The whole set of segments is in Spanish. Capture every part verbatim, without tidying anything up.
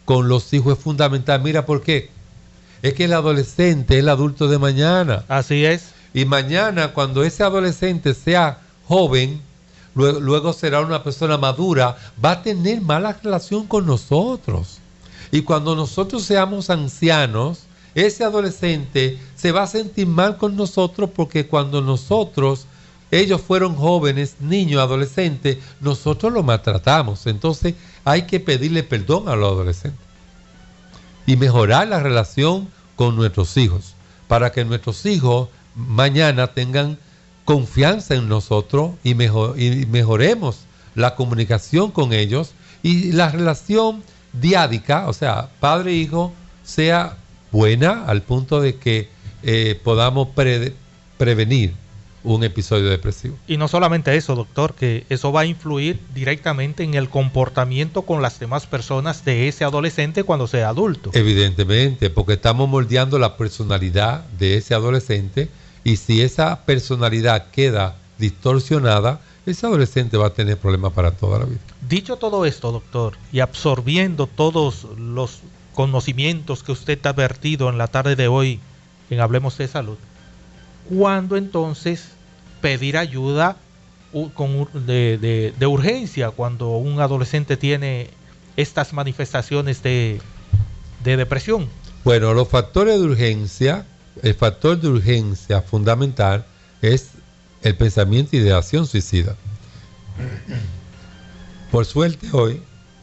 con los hijos es fundamental. Mira por qué. Es que el adolescente es el adulto de mañana. Así es. Y mañana, cuando ese adolescente sea joven, luego, luego será una persona madura, va a tener mala relación con nosotros. Y cuando nosotros seamos ancianos, ese adolescente se va a sentir mal con nosotros, porque cuando nosotros, ellos fueron jóvenes, niños, adolescentes, nosotros los maltratamos. Entonces hay que pedirle perdón a los adolescentes y mejorar la relación con nuestros hijos, para que nuestros hijos mañana tengan confianza en nosotros y, mejor, y mejoremos la comunicación con ellos, y la relación diádica, o sea, padre-hijo, sea buena al punto de que eh, podamos pre prevenir un episodio depresivo. Y no solamente eso, doctor, que eso va a influir directamente en el comportamiento con las demás personas de ese adolescente cuando sea adulto. Evidentemente, porque estamos moldeando la personalidad de ese adolescente, y si esa personalidad queda distorsionada, ese adolescente va a tener problemas para toda la vida. Dicho todo esto, doctor, y absorbiendo todos los conocimientos que usted ha vertido en la tarde de hoy en Hablemos de Salud, ¿cuándo entonces pedir ayuda con, de, de, de urgencia cuando un adolescente tiene estas manifestaciones de, de depresión? Bueno, los factores de urgencia, el factor de urgencia fundamental es el pensamiento y ideación suicida. Por suerte hoy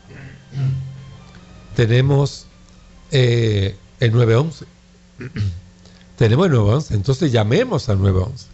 tenemos eh, el nueve once. Tenemos el nueve once, entonces llamemos al nueve once.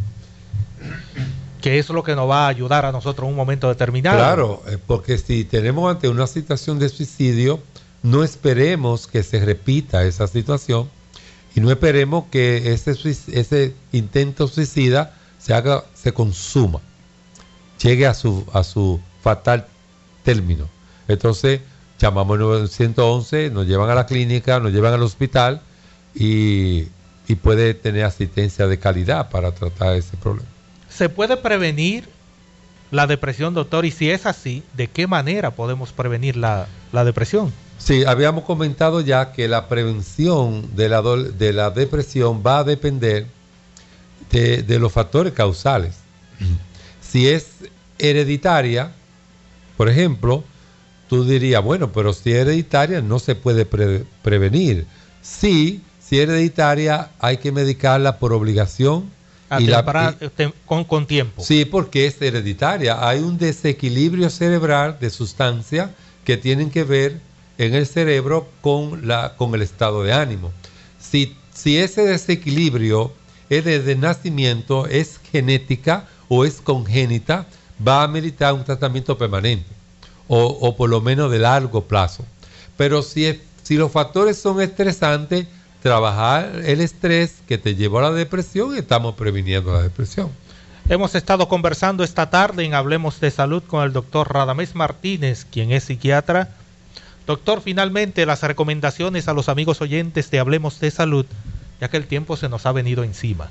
Que eso es lo que nos va a ayudar a nosotros en un momento determinado. Claro, porque si tenemos ante una situación de suicidio, no esperemos que se repita esa situación, y no esperemos que ese, ese intento suicida se haga, se consuma, llegue a su, a su fatal término. Entonces llamamos al nueve once, nos llevan a la clínica, nos llevan al hospital, y, y puede tener asistencia de calidad para tratar ese problema. ¿Se puede prevenir la depresión, doctor? Y si es así, ¿de qué manera podemos prevenir la, la depresión? Sí, habíamos comentado ya que la prevención de la, de la depresión va a depender de, de los factores causales. Si es hereditaria, por ejemplo, tú dirías, bueno, pero si es hereditaria no se puede pre prevenir. Sí, si es hereditaria hay que medicarla por obligación. Y la, para, y, con, con tiempo. Sí, porque es hereditaria. Hay un desequilibrio cerebral de sustancias que tienen que ver en el cerebro con, la, con el estado de ánimo. Si, si ese desequilibrio es desde nacimiento, es genética o es congénita, va a meritar un tratamiento permanente o, o por lo menos de largo plazo. Pero si, es, si los factores son estresantes, trabajar el estrés que te llevó a la depresión, y estamos previniendo la depresión. Hemos estado conversando esta tarde en Hablemos de Salud con el doctor Radamés Martínez, quien es psiquiatra. Doctor, finalmente las recomendaciones a los amigos oyentes de Hablemos de Salud, ya que el tiempo se nos ha venido encima.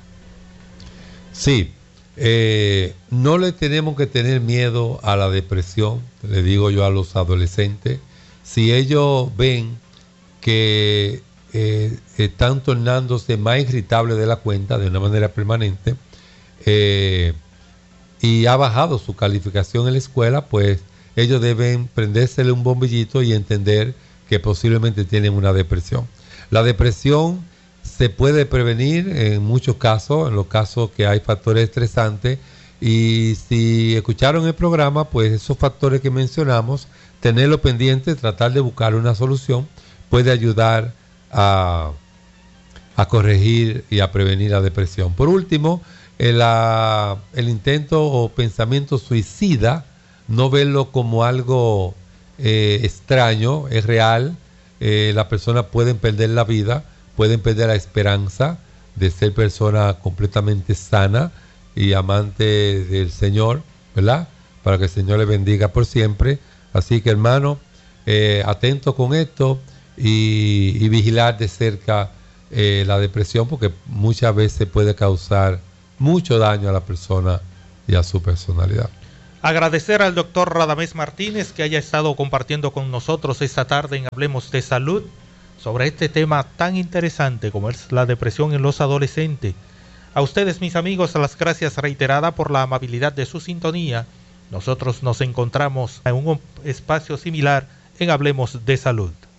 Sí, eh, no le tenemos que tener miedo a la depresión, le digo yo a los adolescentes. Si ellos ven que Eh, están tornándose más irritables de la cuenta de una manera permanente, eh, y ha bajado su calificación en la escuela, pues ellos deben prendérsele un bombillito y entender que posiblemente tienen una depresión. La depresión se puede prevenir en muchos casos, en los casos que hay factores estresantes, y si escucharon el programa, pues esos factores que mencionamos, tenerlo pendiente, tratar de buscar una solución, puede ayudar A, a corregir y a prevenir la depresión. Por último, el, a, el intento o pensamiento suicida, no verlo como algo eh, extraño, es real. Eh, las personas pueden perder la vida, pueden perder la esperanza de ser persona completamente sana y amante del Señor, ¿verdad? Para que el Señor le bendiga por siempre. Así que, hermano, eh, atento con esto. Y, y vigilar de cerca eh, la depresión, porque muchas veces puede causar mucho daño a la persona y a su personalidad. Agradecer al doctor Radamés Martínez que haya estado compartiendo con nosotros esta tarde en Hablemos de Salud sobre este tema tan interesante como es la depresión en los adolescentes. A ustedes, mis amigos, las gracias reiteradas por la amabilidad de su sintonía. Nosotros nos encontramos en un espacio similar en Hablemos de Salud.